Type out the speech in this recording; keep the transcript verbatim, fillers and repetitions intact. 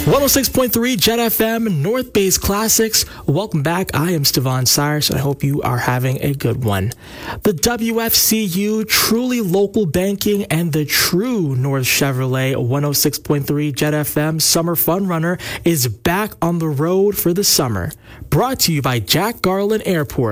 one oh six point three Jet F M, North Bay's Classics. Welcome back. I am Stevan Cyrus, and I hope you are having a good one. The W F C U, truly local banking, and the true North Chevrolet one oh six point three Jet F M Summer Fun Runner is back on the road for the summer. Brought to you by Jack Garland Airport.